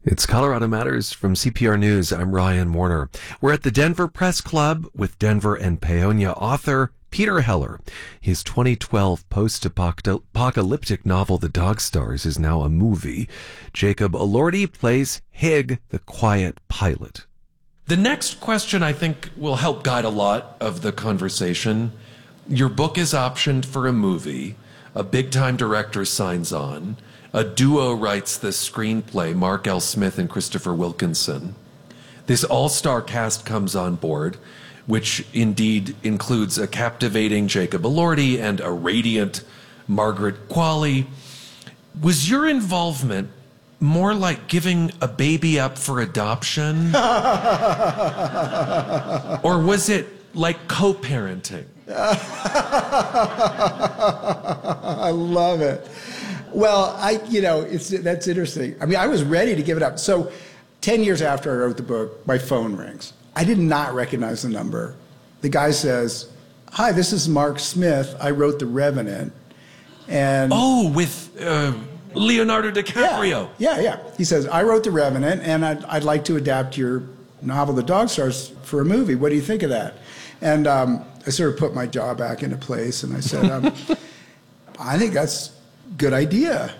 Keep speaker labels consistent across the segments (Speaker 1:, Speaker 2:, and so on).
Speaker 1: It's Colorado Matters from CPR News. I'm Ryan Warner. We're at the Denver Press Club with Denver and Paonia author Peter Heller. His 2012 post-apocalyptic novel, The Dog Stars, is now a movie. Jacob Elordi plays Hig, the quiet pilot. The next question, I think, will help guide a lot of the conversation. Your book is optioned for a movie. A big-time director signs on. A duo writes the screenplay, Mark L. Smith and Christopher Wilkinson. This all-star cast comes on board, which indeed includes a captivating Jacob Elordi and a radiant Margaret Qualley. Was your involvement more like giving a baby up for adoption? Or was it like co-parenting?
Speaker 2: I love it. Well, that's interesting. I mean, I was ready to give it up. So 10 years after I wrote the book, my phone rings. I did not recognize the number. The guy says, "Hi, this is Mark Smith. I wrote The Revenant." And
Speaker 1: with Leonardo DiCaprio.
Speaker 2: Yeah. He says, "I wrote The Revenant, and I'd like to adapt your novel, The Dog Stars, for a movie. What do you think of that?" And I sort of put my jaw back into place, and I said, "I think that's good idea.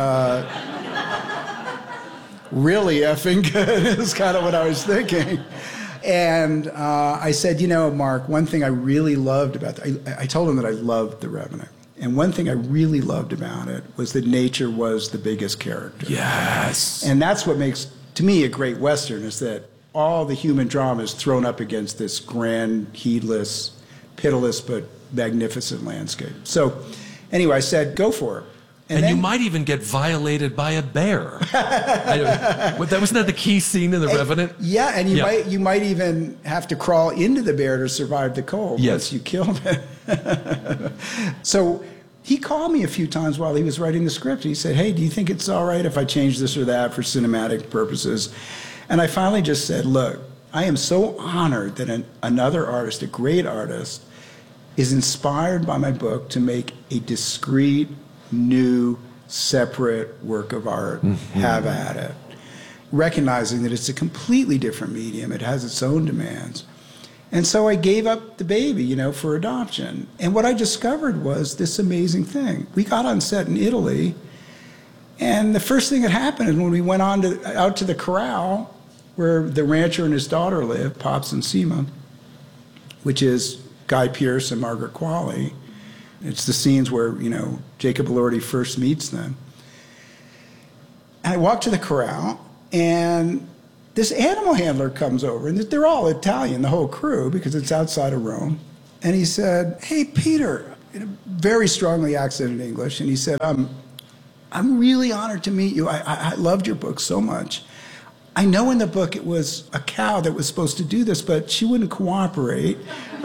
Speaker 2: Really effing good," is kind of what I was thinking. And I said, Mark, one thing I really loved about I told him that I loved The Revenant. And one thing I really loved about it was that nature was the biggest character.
Speaker 1: Yes.
Speaker 2: And that's what makes, to me, a great Western, is that all the human drama is thrown up against this grand, heedless, pitiless, but magnificent landscape. So anyway, I said, go for it.
Speaker 1: And you might even get violated by a bear. Wasn't that the key scene in The Revenant?
Speaker 2: Yeah, and you might even have to crawl into the bear to survive the cold once you killed it. So he called me a few times while he was writing the script. He said, "Hey, do you think it's all right if I change this or that for cinematic purposes?" And I finally just said, "Look, I am so honored that another artist, a great artist, is inspired by my book to make a discrete, new, separate work of art. Have at it. Recognizing that it's a completely different medium. It has its own demands." And so I gave up the baby, for adoption. And what I discovered was this amazing thing. We got on set in Italy, and the first thing that happened is when we went out to the corral where the rancher and his daughter live, Pops and Seema, which is Guy Pearce and Margaret Qualley. It's the scenes where, Jacob Elordi first meets them. And I walked to the corral, and this animal handler comes over, and they're all Italian, the whole crew, because it's outside of Rome. And he said, "Hey, Peter," in a very strongly accented English, and he said, I'm really honored to meet you. I loved your book so much. I know in the book it was a cow that was supposed to do this, but she wouldn't cooperate.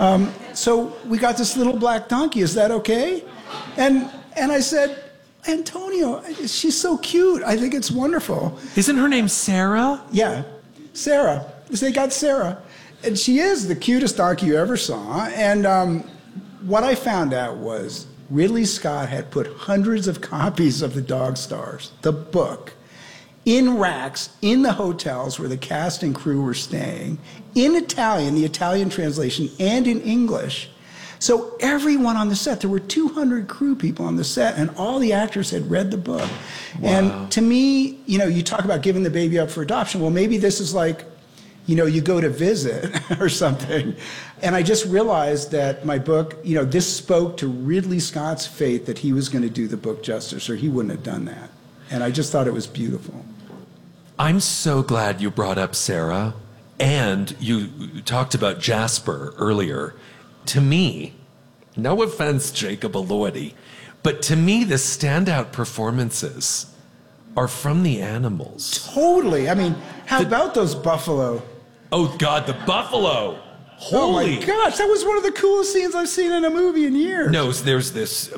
Speaker 2: So we got this little black donkey. Is that okay?" And I said, "Antonio, she's so cute. I think it's wonderful."
Speaker 1: Isn't her name Sarah?
Speaker 2: Yeah, Sarah. They got Sarah. And she is the cutest donkey you ever saw. And what I found out was Ridley Scott had put hundreds of copies of The Dog Stars, the book, in racks in the hotels where the cast and crew were staying, in Italian, the Italian translation, and in English. So everyone on the set, there were 200 crew people on the set, and all the actors had read the book.
Speaker 1: Wow.
Speaker 2: And to me, you talk about giving the baby up for adoption. Well, maybe this is like, you go to visit or something. And I just realized that my book, this spoke to Ridley Scott's faith that he was going to do the book justice, or he wouldn't have done that. And I just thought it was beautiful.
Speaker 1: I'm so glad you brought up Sarah, and you talked about Jasper earlier. To me, no offense, Jacob Elordi, but to me, the standout performances are from the animals.
Speaker 2: Totally. I mean, how about those buffalo?
Speaker 1: Oh, God, the buffalo. Holy.
Speaker 2: Oh, my gosh. That was one of the coolest scenes I've seen in a movie in years.
Speaker 1: No, there's this,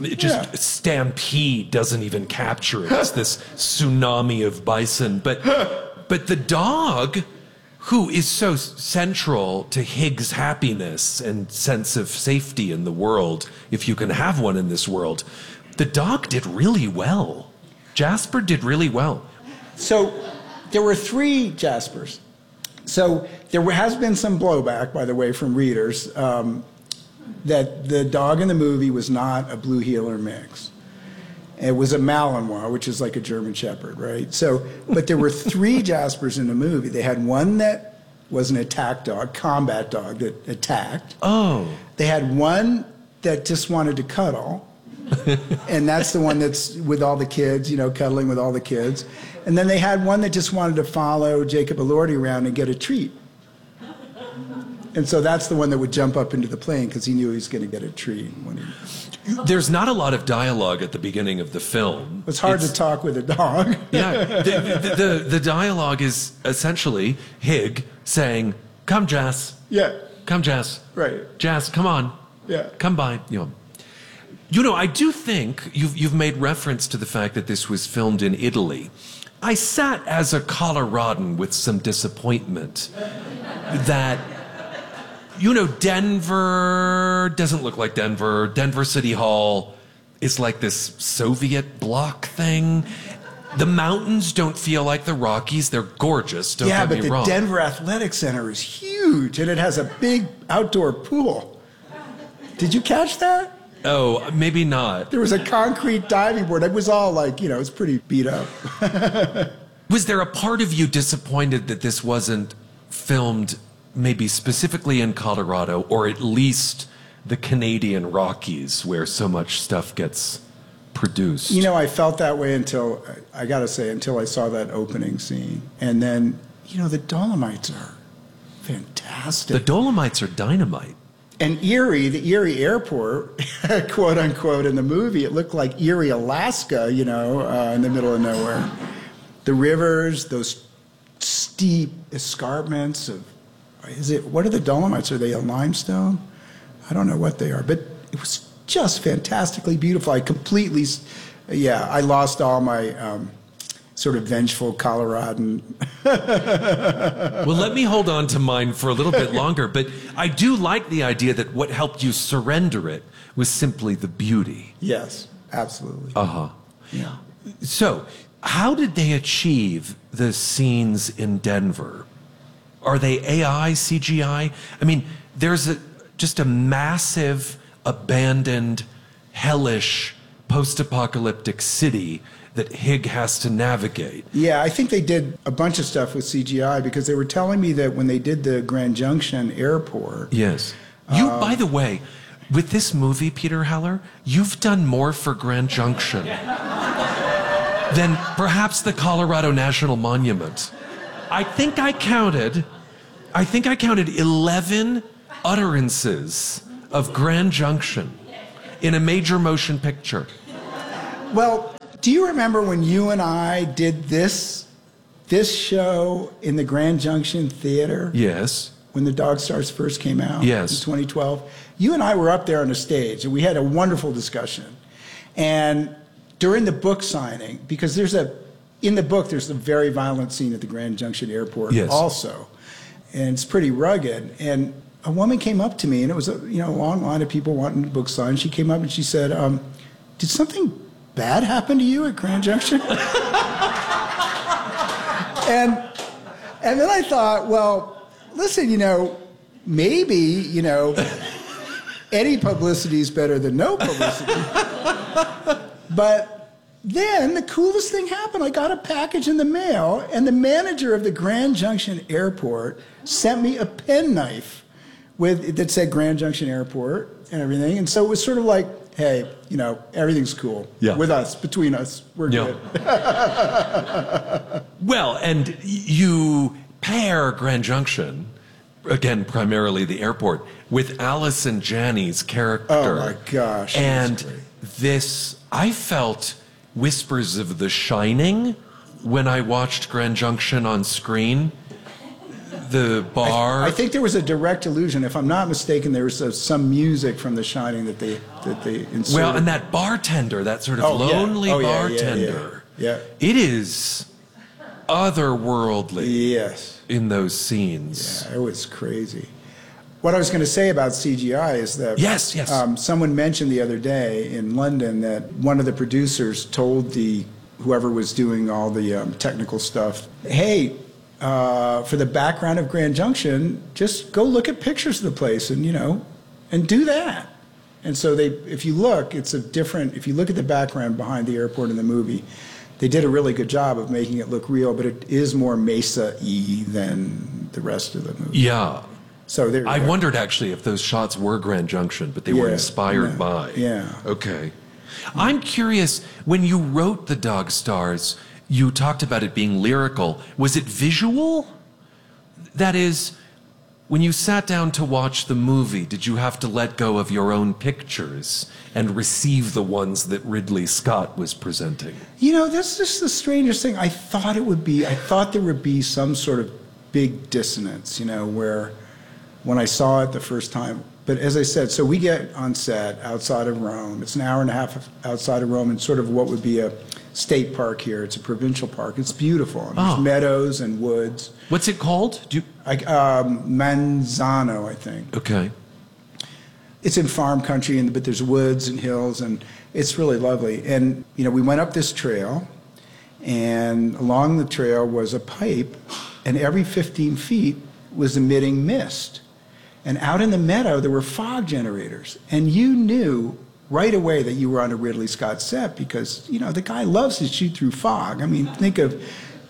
Speaker 1: stampede doesn't even capture it. It's this tsunami of bison. But the dog, who is so central to Hig's happiness and sense of safety in the world, if you can have one in this world, the dog did really well. Jasper did really well.
Speaker 2: So there were 3 Jaspers. So there has been some blowback, by the way, from readers that the dog in the movie was not a Blue Heeler mix. It was a Malinois, which is like a German Shepherd, right? So, but there were 3 Jaspers in the movie. They had one that was an attack dog, combat dog that attacked.
Speaker 1: Oh.
Speaker 2: They had one that just wanted to cuddle. And that's the one that's with all the kids, you know, cuddling with all the kids. And then they had one that just wanted to follow Jacob Elordi around and get a treat. And so that's the one that would jump up into the plane because he knew he was going to get a treat.
Speaker 1: There's not a lot of dialogue at the beginning of the film.
Speaker 2: It's hard to talk with a dog.
Speaker 1: Yeah, the dialogue is essentially Hig saying, "Come, Jas.
Speaker 2: Yeah.
Speaker 1: Come, Jas.
Speaker 2: Right.
Speaker 1: Jas, come on.
Speaker 2: Yeah.
Speaker 1: Come by." You know, I do think you've made reference to the fact that this was filmed in Italy. I sat as a Coloradan with some disappointment that, you know, Denver doesn't look like Denver. Denver City Hall is like this Soviet bloc thing. The mountains don't feel like the Rockies. They're gorgeous, don't get me wrong.
Speaker 2: Yeah, but the Denver Athletic Center is huge, and it has a big outdoor pool. Did you catch that?
Speaker 1: Oh, maybe not.
Speaker 2: There was a concrete diving board. It was all like, you know, it's pretty beat up.
Speaker 1: Was there a part of you disappointed that this wasn't filmed maybe specifically in Colorado, or at least the Canadian Rockies where so much stuff gets produced?
Speaker 2: You know, I felt that way until, I gotta say, until I saw that opening scene. And then, you know, the Dolomites are fantastic.
Speaker 1: The Dolomites are dynamite.
Speaker 2: And Erie, the Erie airport, quote unquote, in the movie, it looked like Erie, Alaska, you know, in the middle of nowhere. The rivers, those steep escarpments of, what are the Dolomites? Are they a limestone? I don't know what they are, but it was just fantastically beautiful. I completely, I lost all my sort of vengeful Coloradan.
Speaker 1: Well, let me hold on to mine for a little bit longer, but I do like the idea that what helped you surrender it was simply the beauty.
Speaker 2: Yes, absolutely.
Speaker 1: Uh-huh.
Speaker 2: Yeah.
Speaker 1: So, how did they achieve the scenes in Denver? Are they AI, CGI? I mean, there's just a massive, abandoned, hellish, post-apocalyptic city that Hig has to navigate.
Speaker 2: Yeah, I think they did a bunch of stuff with CGI because they were telling me that when they did the Grand Junction airport.
Speaker 1: Yes. You, by the way, with this movie, Peter Heller, you've done more for Grand Junction than perhaps the Colorado National Monument. I think I counted 11 utterances of Grand Junction in a major motion picture.
Speaker 2: Well, do you remember when you and I did this show in the Grand Junction Theater?
Speaker 1: Yes.
Speaker 2: When The Dog Stars first came out?
Speaker 1: Yes.
Speaker 2: In 2012? You and I were up there on a stage, and we had a wonderful discussion. And during the book signing, because in the book, there's a very violent scene at the Grand Junction Airport also. And it's pretty rugged. And a woman came up to me, and it was a long line of people wanting the book signed. She came up and she said, did something bad happen to you at Grand Junction? and then I thought, well, listen, maybe, any publicity is better than no publicity. But then the coolest thing happened. I got a package in the mail, and the manager of the Grand Junction Airport sent me a penknife that said Grand Junction Airport and everything. And so it was sort of like, hey, everything's cool.
Speaker 1: Yeah.
Speaker 2: With us, between us, we're good.
Speaker 1: Well, and you pair Grand Junction, again, primarily the airport, with Allison Janney's character.
Speaker 2: Oh my gosh.
Speaker 1: And this, I felt whispers of The Shining when I watched Grand Junction on screen. The bar.
Speaker 2: I think there was a direct allusion. If I'm not mistaken, there was some music from The Shining that they inserted.
Speaker 1: Well, and that bartender, that sort of lonely bartender.
Speaker 2: Yeah.
Speaker 1: It is otherworldly.
Speaker 2: Yes.
Speaker 1: In those scenes.
Speaker 2: Yeah, it was crazy. What I was going to say about CGI is that
Speaker 1: yes.
Speaker 2: Someone mentioned the other day in London that one of the producers told the whoever was doing all the technical stuff, hey, for the background of Grand Junction, just go look at pictures of the place and, and do that. And so if you look, if you look at the background behind the airport in the movie, they did a really good job of making it look real, but it is more Mesa-y than the rest of the movie.
Speaker 1: Yeah.
Speaker 2: So
Speaker 1: I wondered actually if those shots were Grand Junction, but they were inspired by.
Speaker 2: Yeah.
Speaker 1: Okay. I'm curious, when you wrote The Dog Stars, you talked about it being lyrical. Was it visual? That is, when you sat down to watch the movie, did you have to let go of your own pictures and receive the ones that Ridley Scott was presenting?
Speaker 2: That's just the strangest thing. I thought there would be some sort of big dissonance, where when I saw it the first time. But as I said, so we get on set outside of Rome. It's an hour and a half outside of Rome in sort of what would be a state park here. It's a provincial park. It's beautiful. There's meadows and woods.
Speaker 1: What's it called?
Speaker 2: Manzano, I think.
Speaker 1: Okay.
Speaker 2: It's in farm country, but there's woods and hills, and it's really lovely. And, we went up this trail, and along the trail was a pipe, and every 15 feet was emitting mist. And out in the meadow, there were fog generators. And you knew right away that you were on a Ridley Scott set because, the guy loves to shoot through fog. I mean, think of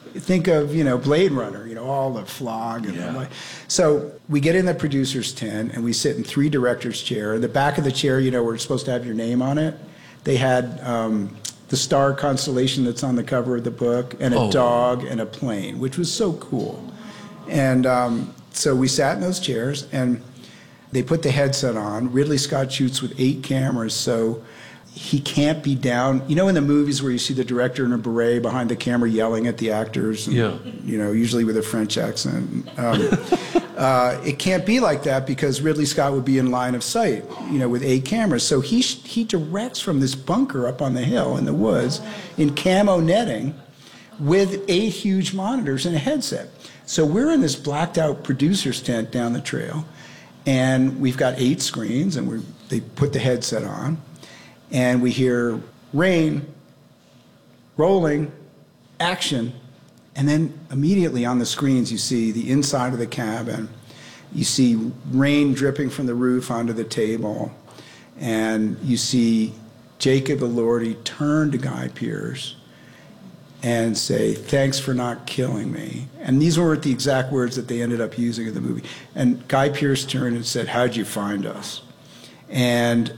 Speaker 2: Blade Runner, all the fog. And So we get in the producer's tent, and we sit in 3 directors' chairs. In the back of the chair, we're supposed to have your name on it. They had the star constellation that's on the cover of the book, and a dog and a plane, which was so cool. And so we sat in those chairs, and they put the headset on. Ridley Scott shoots with 8 cameras, so he can't be down. In the movies where you see the director in a beret behind the camera yelling at the actors, and, usually with a French accent. It can't be like that because Ridley Scott would be in line of sight, with 8 cameras. So he directs from this bunker up on the hill in the woods in camo netting with 8 huge monitors and a headset. So we're in this blacked out producer's tent down the trail, and we've got 8 screens, and they put the headset on, and we hear rain, rolling, action, and then immediately on the screens you see the inside of the cabin, you see rain dripping from the roof onto the table, and you see Jacob Elordi turn to Guy Pearce and say, "Thanks for not killing me." And these weren't the exact words that they ended up using in the movie. And Guy Pearce turned and said, "How'd you find us?" And,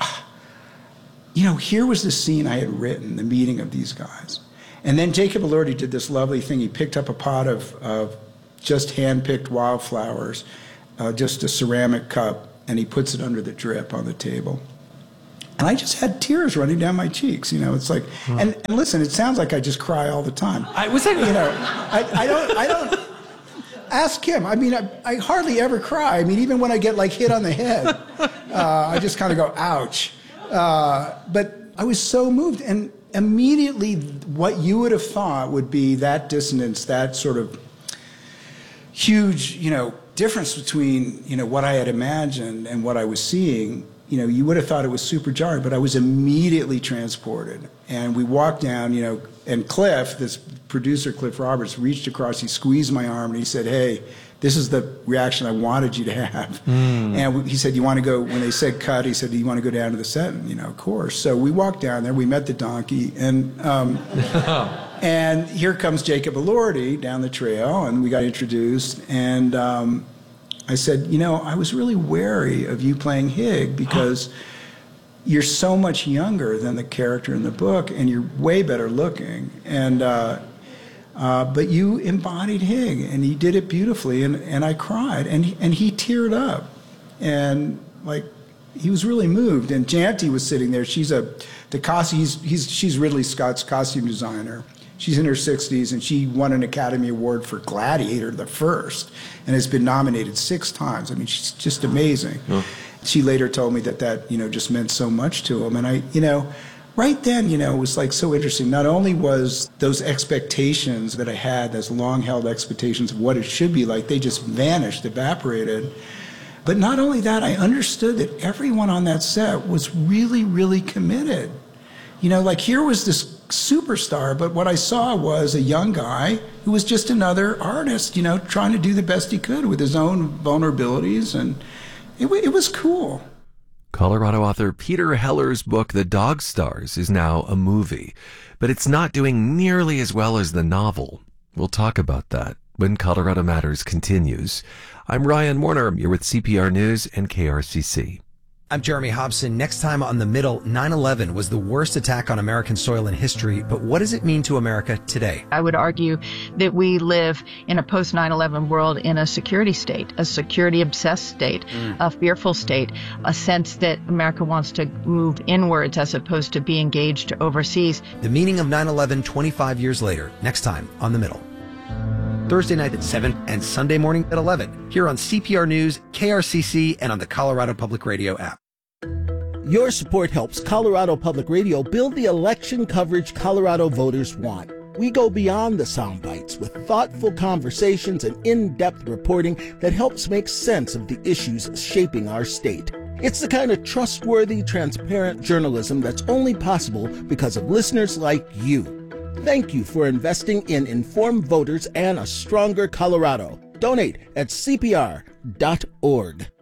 Speaker 2: here was the scene I had written, the meeting of these guys. And then Jacob Elordi did this lovely thing. He picked up a pot of just hand-picked wildflowers, just a ceramic cup, and he puts it under the drip on the table. And I just had tears running down my cheeks. It's like, and listen, it sounds like I just cry all the time. I don't ask him. I mean, I hardly ever cry. I mean, even when I get hit on the head, I just kind of go, ouch. But I was so moved. And immediately what you would have thought would be that dissonance, that sort of huge, difference between, what I had imagined and what I was seeing, you would have thought it was super jarring, but I was immediately transported. And we walked down, and Cliff, this producer, Cliff Roberts, reached across, he squeezed my arm, and he said, "Hey, this is the reaction I wanted you to have." And he said, "You want to go," when they said cut, he said, "Do you want to go down to the set?" And, of course. So we walked down there, we met the donkey, and and here comes Jacob Elordi down the trail, and we got introduced, and I said, I was really wary of you playing Hig because you're so much younger than the character in the book, and you're way better looking. And but you embodied Hig, and he did it beautifully. And I cried, and he teared up, and he was really moved. And Janty was sitting there. She's Ridley Scott's costume designer. She's in her 60s, and she won an Academy Award for Gladiator, the first, and has been nominated 6 times. I mean, she's just amazing. Oh. She later told me that just meant so much to him. And I, right then, it was so interesting. Not only was those expectations that I had, those long-held expectations of what it should be like, they just vanished, evaporated. But not only that, I understood that everyone on that set was really, really committed. Here was this superstar, but what I saw was a young guy who was just another artist, trying to do the best he could with his own vulnerabilities, and it was cool.
Speaker 1: Colorado author Peter Heller's book, The Dog Stars, is now a movie, but it's not doing nearly as well as the novel. We'll talk about that when Colorado Matters continues. I'm Ryan Warner. You're with CPR News and KRCC.
Speaker 3: I'm Jeremy Hobson. Next time on The Middle, 9/11 was the worst attack on American soil in history, but what does it mean to America today?
Speaker 4: I would argue that we live in a post 9/11 world in a security state, a security-obsessed state, a fearful state, a sense that America wants to move inwards as opposed to be engaged overseas.
Speaker 3: The meaning of 9/11 25 years later, next time on The Middle. Thursday night at 7 and Sunday morning at 11, here on CPR News, KRCC, and on the Colorado Public Radio app.
Speaker 5: Your support helps Colorado Public Radio build the election coverage Colorado voters want. We go beyond the sound bites with thoughtful conversations and in-depth reporting that helps make sense of the issues shaping our state. It's the kind of trustworthy, transparent journalism that's only possible because of listeners like you. Thank you for investing in informed voters and a stronger Colorado. Donate at CPR.org.